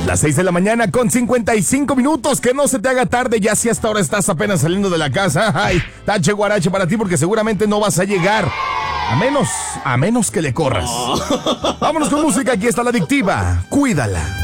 Las 6 de la mañana con 55 minutos. Que no se te haga tarde ya si hasta ahora estás apenas saliendo de la casa. Ay, tache guarache para ti porque seguramente no vas a llegar. A menos que le corras. Vámonos con música. Aquí está la adictiva. Cuídala.